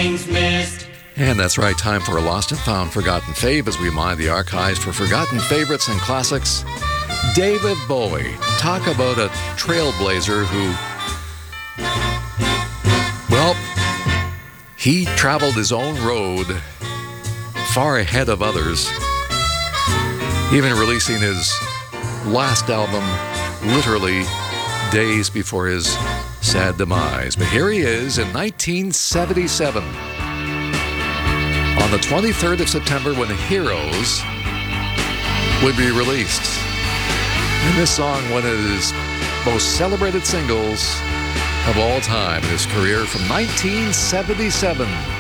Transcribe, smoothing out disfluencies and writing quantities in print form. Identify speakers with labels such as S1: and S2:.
S1: things missed.
S2: And that's right, time for a Lost and Found Forgotten Fave as we mine the archives for forgotten favorites and classics. David Bowie. Talk about a trailblazer who, well, he traveled his own road far ahead of others, even releasing his last album literally days before his sad demise. But here he is in 1977. On the 23rd of September, when Heroes would be released. And this song, one of his most celebrated singles of all time in his career from 1977.